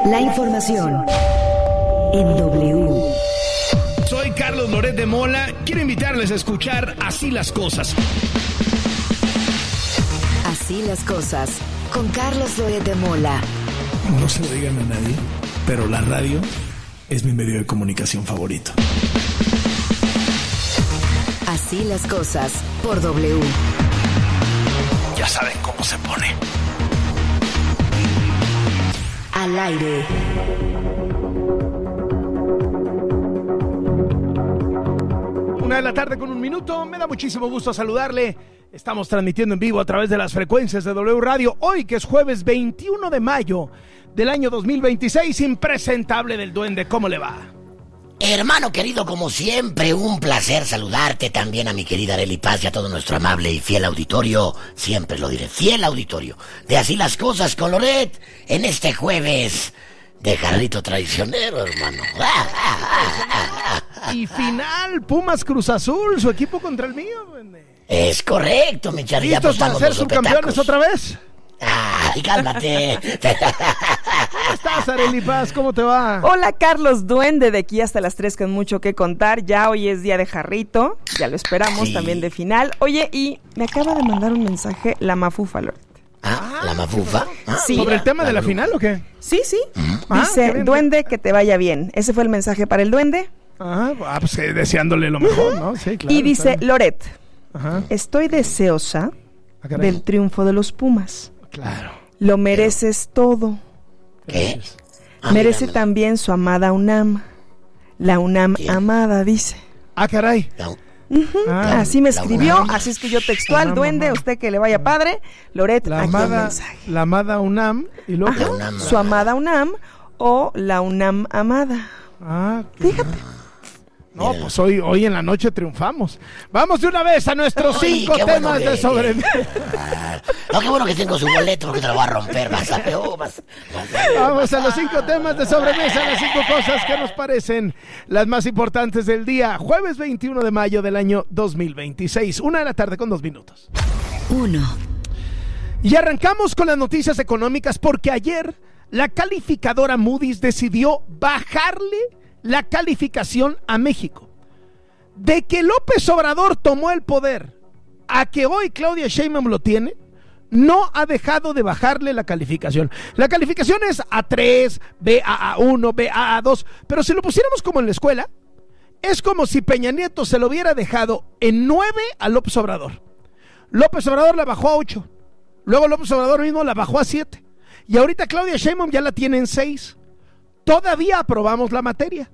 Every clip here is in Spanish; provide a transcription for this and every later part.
La información en W. Soy Carlos Loret de Mola. Quiero invitarles a escuchar Así las Cosas. Así las cosas, con Carlos Loret de Mola. No se lo digan a nadie, pero la radio es mi medio de comunicación favorito. Así las cosas, por W. Ya saben cómo se pone. Al aire. Una de la tarde con 1 minuto. Me da muchísimo gusto saludarle. Estamos transmitiendo en vivo a través de las frecuencias de W Radio. Hoy, que es jueves 21 de mayo del año 2026. Impresentable del Duende. ¿Cómo le va? Hermano querido, como siempre, un placer saludarte, también a mi querida Arely Paz y a todo nuestro amable y fiel auditorio, siempre lo diré, fiel auditorio, de Así las Cosas con Loret, en este jueves de jarrito traicionero, hermano. Y final, Pumas Cruz Azul, su equipo contra el mío, Duende. Es correcto, mi Charly. ¿Listos para ser subcampeones otra vez? ¡Ay, cálmate! ¿Cómo estás, Arely Paz? ¿Cómo te va? Hola, Carlos Duende, de aquí hasta las 3 con mucho que contar. Ya hoy es día de jarrito, ya lo esperamos, sí. También de final. Oye, y me acaba de mandar un mensaje la Mafufa, Loret. ¿La Mafufa? Sí. ¿Sobre el tema de la final o qué? Sí. Ah, Dice, qué bien. Duende, que te vaya bien. Ese fue el mensaje para el Duende. Pues deseándole lo mejor, ¿no? Sí, claro. Y dice, Loret, Ajá. estoy deseosa Caray. del triunfo de los Pumas. Claro. Lo mereces todo. ¿Qué? Merece Míramela. también su amada UNAM. La UNAM ¿Quién? amada, dice. Caray. No. Así me la escribió, UNAM. así es que yo textual, UNAM, Duende, mamá. usted que le vaya padre. Loret, La aquí el amada, mensaje. la amada UNAM y luego. Ajá, La UNAM. su amada UNAM o la UNAM amada. Fíjate. No, pues hoy en la noche triunfamos. Vamos de una vez a nuestros Ay, 5 qué bueno temas que- de sobremesa. No, qué bueno que tengo su boleto porque te lo voy a romper, vas a ver. Vamos a los 5 temas de sobremesa, las 5 cosas que nos parecen las más importantes del día. Jueves 21 de mayo del año 2026, 1 de la tarde con 2 minutos. 1. Y arrancamos con las noticias económicas porque ayer la calificadora Moody's decidió bajarle la calificación a México. De que López Obrador tomó el poder a que hoy Claudia Sheinbaum lo tiene, no ha dejado de bajarle la calificación. La calificación es A3, BAA1, BAA2, pero si lo pusiéramos como en la escuela, es como si Peña Nieto se lo hubiera dejado en 9 a López Obrador. López Obrador la bajó a 8, luego López Obrador mismo la bajó a 7, y ahorita Claudia Sheinbaum ya la tiene en 6. Todavía aprobamos la materia,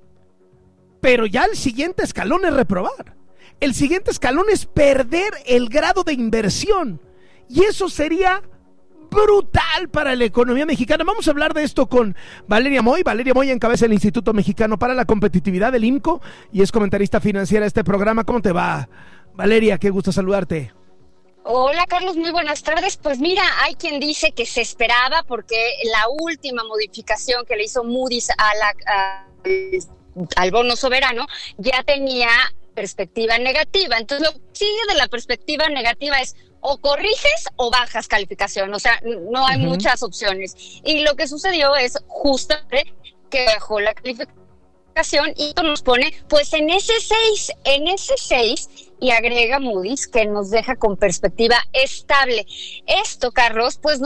pero ya el siguiente escalón es reprobar. El siguiente escalón es perder el grado de inversión, y eso sería brutal para la economía mexicana. Vamos a hablar de esto con Valeria Moy. Valeria Moy encabeza el Instituto Mexicano para la Competitividad, del IMCO, y es comentarista financiera de este programa. ¿Cómo te va, Valeria? Qué gusto saludarte. Hola Carlos, muy buenas tardes. Pues mira, hay quien dice que se esperaba porque la última modificación que le hizo Moody's al bono soberano ya tenía perspectiva negativa. Entonces lo que sigue de la perspectiva negativa es o corriges o bajas calificación, o sea, no hay muchas opciones. Y lo que sucedió es justamente que bajó la calificación y esto nos pone pues en ese 6, y agrega Moody's que nos deja con perspectiva estable. Esto, Carlos, pues